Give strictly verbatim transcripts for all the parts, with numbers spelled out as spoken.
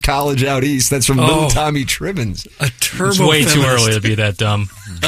college out east. That's from Oh. little Tommy Tribbins. A turbo It's way too feminist. early to be that dumb.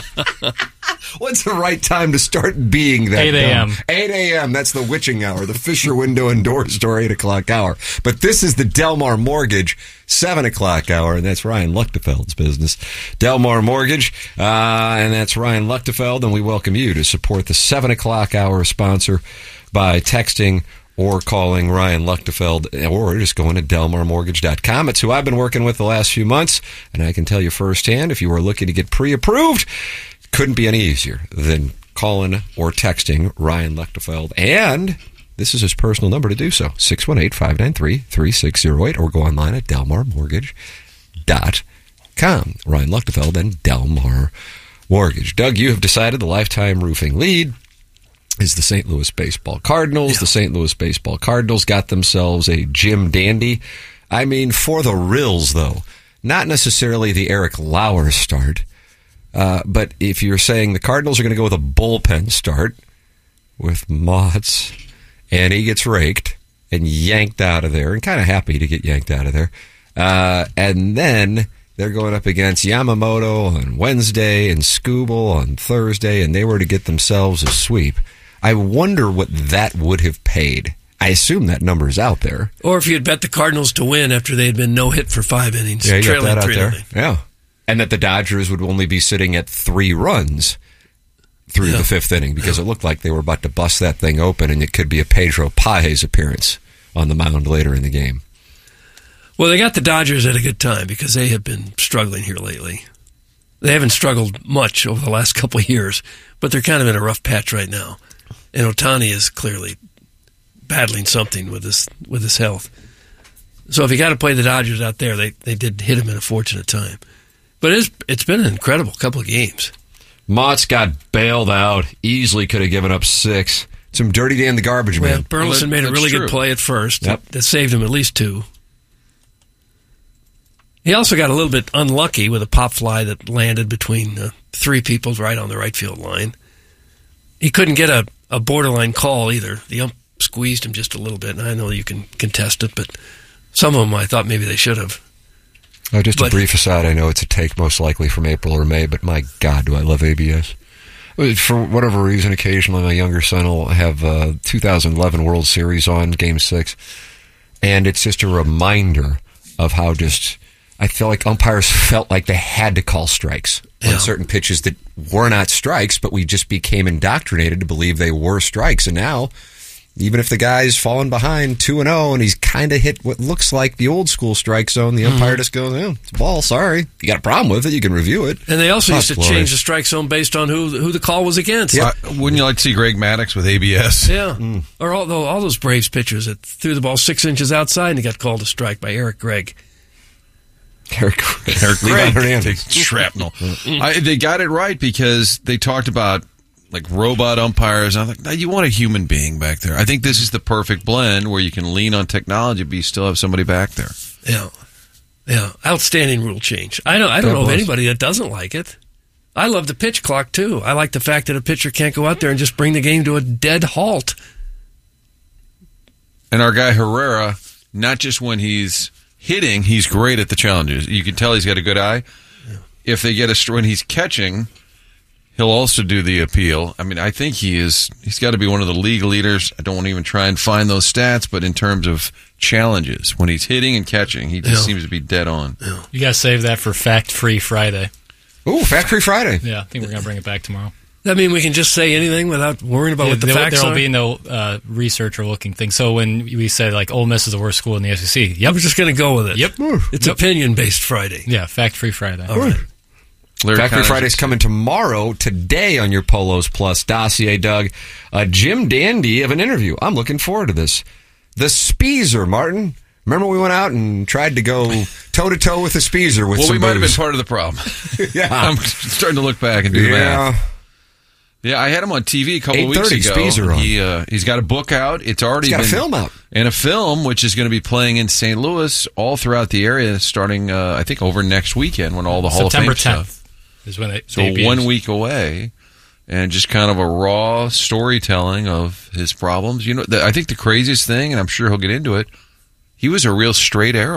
What's the right time to start being that eight a.m. dumb? eight a.m. That's the witching hour, the Fisher Window and Door Store eight o'clock hour. But this is the Delmar Mortgage seven o'clock hour, and that's Ryan Luchtefeld's business. Delmar Mortgage, uh, and that's Ryan Luchtefeld, and we welcome you to support the seven o'clock hour sponsor by texting or calling Ryan Luchtefeld, or just going to delmar mortgage dot com. It's who I've been working with the last few months, and I can tell you firsthand, if you are looking to get pre-approved, couldn't be any easier than calling or texting Ryan Luchtefeld. And this is his personal number to do so, six one eight, five nine three, three six zero eight, or go online at delmar mortgage dot com. Ryan Luchtefeld and Delmar Mortgage. Doug, you have decided the lifetime roofing lead is the Saint Louis Baseball Cardinals. Yeah. The Saint Louis Baseball Cardinals got themselves a Jim Dandy. I mean, for the Rills, though. Not necessarily the Eric Lauer start. Uh, but if you're saying the Cardinals are going to go with a bullpen start with Motts, and he gets raked and yanked out of there, and kind of happy to get yanked out of there. Uh, and then they're going up against Yamamoto on Wednesday and Skubal on Thursday, and they were to get themselves a sweep. I wonder what that would have paid. I assume that number is out there. Or if you had bet the Cardinals to win after they had been no hit for five innings, yeah, you trailing got that out three there. nothing. Yeah. And that the Dodgers would only be sitting at three runs through yeah. the fifth inning, because yeah. it looked like they were about to bust that thing open, and it could be a Pedro Pages appearance on the mound later in the game. Well, they got the Dodgers at a good time because they have been struggling here lately. They haven't struggled much over the last couple of years, but they're kind of in a rough patch right now. And Ohtani is clearly battling something with his with his health. So if you got to play the Dodgers out there, they, they did hit him in a fortunate time. But it's, it's been an incredible couple of games. Motts got bailed out. Easily could have given up six. Some Dirty Dan the garbage well, man. Burleson well, that, made a really true. good play at first Yep. that saved him at least two. He also got a little bit unlucky with a pop fly that landed between uh, three people right on the right field line. He couldn't get a, a borderline call either. The ump squeezed him just a little bit, and I know you can contest it, but some of them I thought maybe they should have. Oh, just but, a brief aside. I know it's a take most likely from April or May, but my God, do I love A B S. For whatever reason, occasionally my younger son will have a two thousand eleven World Series on, Game six, and it's just a reminder of how just... I feel like umpires felt like they had to call strikes on yeah. certain pitches that were not strikes, but we just became indoctrinated to believe they were strikes. And now, even if the guy's fallen behind two and oh and he's kind of hit what looks like the old school strike zone, the umpire mm-hmm. just goes, oh, it's a ball, sorry. If you got a problem with it, you can review it. And they also That's used to glorious. change the strike zone based on who who the call was against. Yeah. Uh, wouldn't you like to see Greg Maddux with A B S? Yeah. Mm. Or all, all those Braves pitchers that threw the ball six inches outside and he got called a strike by Eric Gregg. Eric, Eric Gregg Gregg takes shrapnel. I, they got it right because they talked about like robot umpires. And I'm like, no, you want a human being back there. I think this is the perfect blend where you can lean on technology, but you still have somebody back there. Yeah, yeah, outstanding rule change. I don't, I don't That know of was. anybody that doesn't like it. I love the pitch clock too. I like the fact that a pitcher can't go out there and just bring the game to a dead halt. And our guy Herrera, not just when he's hitting, he's great at the challenges. You can tell he's got a good eye. Yeah. If they get a when he's catching, he'll also do the appeal. I mean, I think he is. He's got to be one of the league leaders. I don't want to even try and find those stats, but in terms of challenges, when he's hitting and catching, he just yeah. seems to be dead on. Yeah. You got to save that for Fact Free Friday. Ooh, Fact Free Friday. Yeah, I think we're going to bring it back tomorrow. That mean we can just say anything without worrying about yeah, what the there, facts there will are? be no uh, research or looking thing. So when we say, like, Ole Miss is the worst school in the S E C, yep. I'm just going to go with it. Yep. It's yep. opinion-based Friday. Yeah, Fact Free Friday. All right. Larry Fact Free Connors Friday's is- coming tomorrow, today on your Polos Plus dossier, Doug. A Jim Dandy of an interview. I'm looking forward to this. The Speezer, Martin. Remember we went out and tried to go toe-to-toe with the Speezer with Well, some we might have been booze. part of the problem. Yeah. I'm starting to look back and do the Yeah. math. Yeah, I had him on T V a couple of weeks eight thirty ago. Speezer on. He uh, he's got a book out. It's already He's got been, a film out. and a film which is going to be playing in Saint Louis all throughout the area, starting uh, I think over next weekend when all the Hall September of Fame tenth stuff. is when it So debuts. one week away, and just kind of a raw storytelling of his problems. You know, the, I think the craziest thing, and I'm sure he'll get into it, he was a real straight arrow.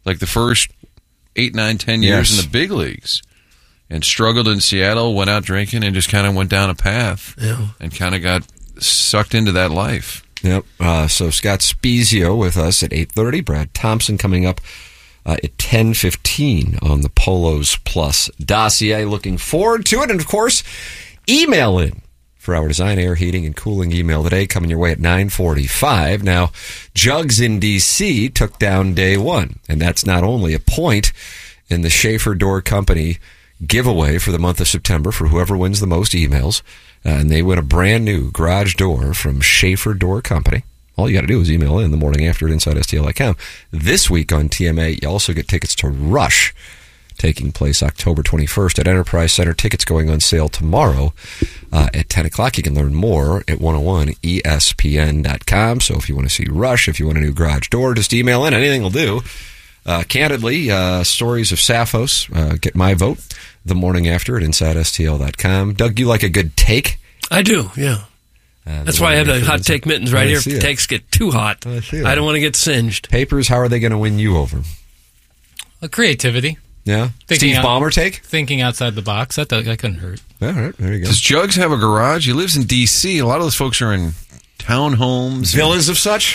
like the first eight, nine, ten years Yes. in the big leagues, and struggled in Seattle, went out drinking, and just kind of went down a path Yeah. and kind of got sucked into that life. Yep. Uh, so Scott Spezio with us at eight thirty. Brad Thompson coming up uh, at ten fifteen on the Polos Plus dossier. Looking forward to it. And, of course, email in for our Design Air Heating and Cooling email today, coming your way at nine forty-five. Now, Jugs in D C took down day one, and that's not only a point in the Schaefer Door Company giveaway for the month of September for whoever wins the most emails, uh, and they win a brand new garage door from Schaefer Door Company. All you got to do is email in the morning after at inside S T L dot com. This week on T M A, you also get tickets to Rush, taking place October twenty-first at Enterprise Center. Tickets going on sale tomorrow uh, at ten o'clock. You can learn more at one oh one E S P N dot com. So if you want to see Rush, if you want a new garage door, just email in. Anything will do. Uh, candidly, uh, stories of Sappho's, uh, get my vote the morning after at inside S T L dot com. Doug, you like a good take? I do, yeah. Uh, That's why I have the hot take mittens right I here. see If it. takes get too hot, I see I it. don't want to get singed. Papers, how are they going to win you over? Well, creativity, Yeah? Thinking Steve out- Ballmer take? thinking outside the box. That that couldn't hurt. All right, there you go. Does Jugs have a garage? He lives in D C. A lot of those folks are in townhomes. Villas of such?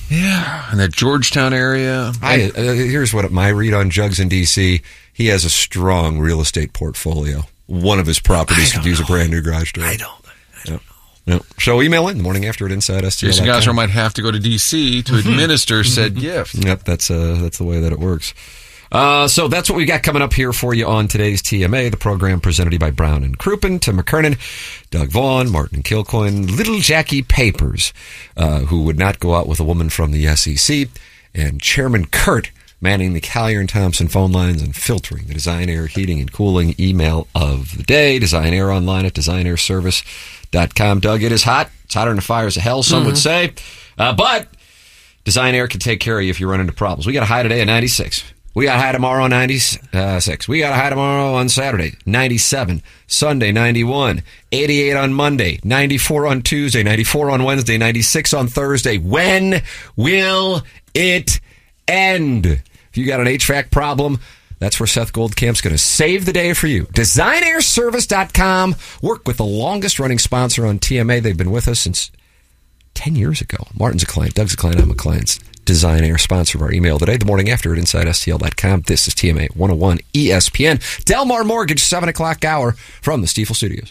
Yeah, in that Georgetown area. I, uh, here's what my read on Jugs in D C. He has a strong real estate portfolio. One of his properties I could don't use a know. brand new garage door. I don't. I don't Yep. So email in the morning after at inside S T L dot Jason com. Gosser might have to go to D C to administer said gift. Yep, that's uh, that's the way that it works. Uh, so that's what we got coming up here for you on today's T M A, the program presented to you by Brown and Crouppen, Tim McKernan, Doug Vaughn, Martin Kilcoyne, Little Jackie Papers, uh, who would not go out with a woman from the S E C, and Chairman Kurt manning the Collier and Thompson phone lines and filtering the Design Air Heating and Cooling email of the day. Design Air online at design air service dot com. Doug, it is hot. It's hotter than the fires of hell, some would say. Uh, but Design Air can take care of you if you run into problems. We got a high today at ninety-six. We got a high tomorrow on ninety-six. We got a high tomorrow on Saturday, ninety-seven. Sunday, ninety-one. eighty-eight on Monday, ninety-four on Tuesday, ninety-four on Wednesday, ninety-six on Thursday. When will it end? If you got an H V A C problem, that's where Seth Goldcamp's going to save the day for you. design air service dot com. Work with the longest running sponsor on T M A. They've been with us since ten years ago. Martin's a client. Doug's a client. I'm a client. Design Air, sponsor of our email today. The morning after at inside S T L dot com. This is T M A one oh one E S P N. Delmar Mortgage, seven o'clock hour from the Stiefel Studios.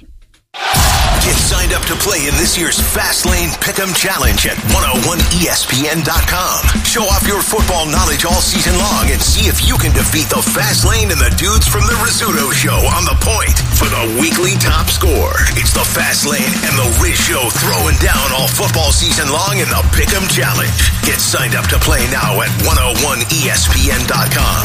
Get signed up to play in this year's Fast Lane Pick'em Challenge at one oh one E S P N dot com. Show off your football knowledge all season long and see if you can defeat the Fast Lane and the dudes from the Rizzuto Show on the point for the weekly top score. It's the Fast Lane and the Riz Show throwing down all football season long in the Pick'em Challenge. Get signed up to play now at one oh one E S P N dot com.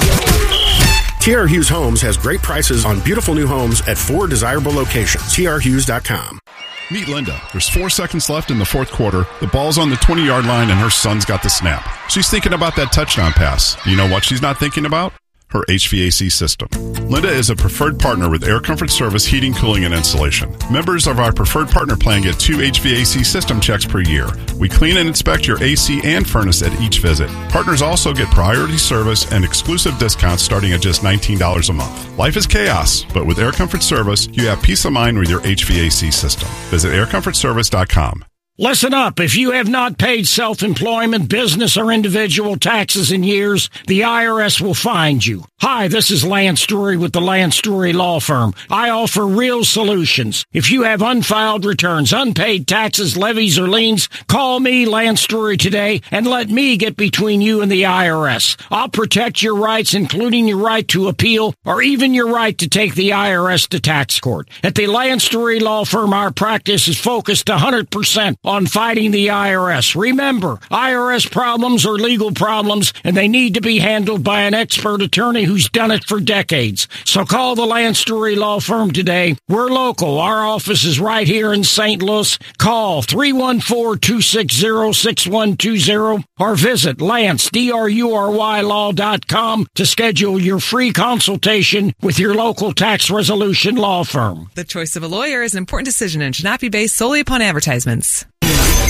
T R Hughes Homes has great prices on beautiful new homes at four desirable locations. T R Hughes dot com. Meet Linda. There's four seconds left in the fourth quarter. The ball's on the twenty-yard line, and her son's got the snap. She's thinking about that touchdown pass. You know what she's not thinking about? Her H V A C system. Linda is a preferred partner with Air Comfort Service Heating, Cooling, and Insulation. Members of our preferred partner plan get two H V A C system checks per year. We clean and inspect your A C and furnace at each visit. Partners also get priority service and exclusive discounts starting at just nineteen dollars a month. Life is chaos, but with Air Comfort Service, you have peace of mind with your H V A C system. Visit air comfort service dot com. Listen up. If you have not paid self-employment, business, or individual taxes in years, the I R S will find you. Hi, this is Lance Story with the Lance Story Law Firm. I offer real solutions. If you have unfiled returns, unpaid taxes, levies, or liens, call me, Lance Story, today and let me get between you and the I R S. I'll protect your rights, including your right to appeal or even your right to take the I R S to tax court. At the Lance Story Law Firm, our practice is focused one hundred percent on fighting the I R S. Remember, I R S problems are legal problems, and they need to be handled by an expert attorney who's done it for decades. So call the Lance Story Law Firm today. We're local. Our office is right here in Saint Louis. Call three one four, two six zero, six one two zero or visit Lance, D R U R Y law dot com to schedule your free consultation with your local tax resolution law firm. The choice of a lawyer is an important decision and should not be based solely upon advertisements.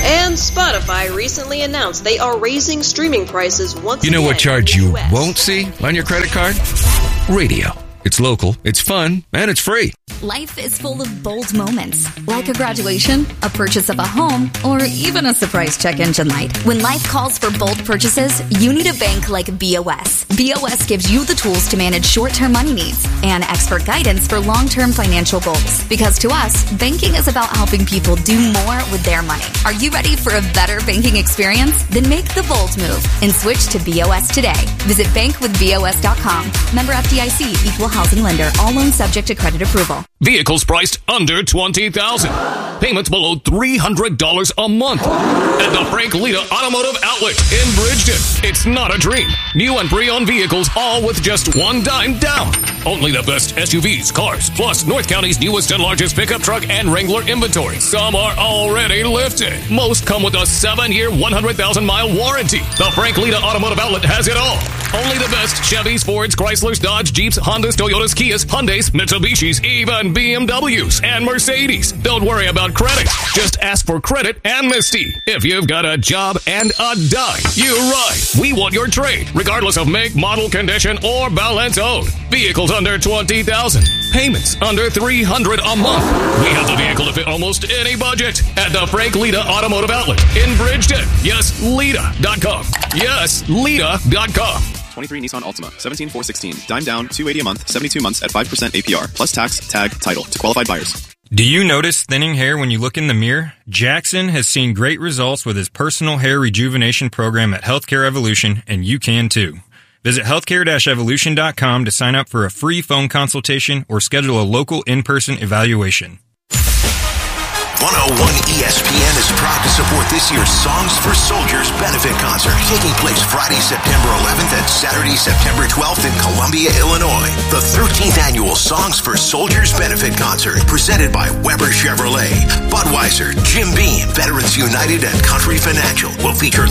And Spotify recently announced they are raising streaming prices once You know again what charge in the you U S. won't see on your credit card? Radio. It's local, it's fun, and it's free. Life is full of bold moments, like a graduation, a purchase of a home, or even a surprise check engine light. When life calls for bold purchases, you need a bank like B O S. B O S gives you the tools to manage short-term money needs and expert guidance for long-term financial goals. Because to us, banking is about helping people do more with their money. Are you ready for a better banking experience? Then make the bold move and switch to B O S today. Visit bank with B O S dot com. Member F D I C, equal housing lender. All loans subject to credit approval. Vehicles priced under twenty thousand dollars. Payments below three hundred dollars a month. At the Frank Lita Automotive Outlet in Bridgeton. It's not a dream. New and pre-owned vehicles, all with just one dime down. Only the best S U Vs, cars, plus North County's newest and largest pickup truck and Wrangler inventory. Some are already lifted. Most come with a seven-year, one hundred thousand mile warranty. The Frank Lita Automotive Outlet has it all. Only the best Chevys, Fords, Chryslers, Dodge, Jeeps, Hondas, Toyotas, Kias, Hyundais, Mitsubishis, even B M Ws and Mercedes. Don't worry about credit. Just ask for credit amnesty. If you've got a job and a dime, you ride. We want your trade, regardless of make, model, condition, or balance owed. Vehicles under twenty thousand dollars. Payments under three hundred dollars a month. We have the vehicle to fit almost any budget at the Frank Lita Automotive Outlet in Bridgeton. Yes, Lita dot com. Yes, Lita dot com. twenty-three Nissan Altima, seventeen four sixteen, dime down, two eighty a month, seventy-two months at five percent A P R, plus tax, tag, title to qualified buyers. Do you notice thinning hair when you look in the mirror? Jackson has seen great results with his personal hair rejuvenation program at Healthcare Evolution, and you can too. Visit healthcare dash evolution dot com to sign up for a free phone consultation or schedule a local in-person evaluation. one oh one E S P N is proud to support this year's Songs for Soldiers benefit concert, taking place Friday, September eleventh and Saturday, September twelfth in Columbia, Illinois. The thirteenth annual Songs for Soldiers benefit concert, presented by Weber Chevrolet, Budweiser, Jim Beam, Veterans United, and Country Financial, will feature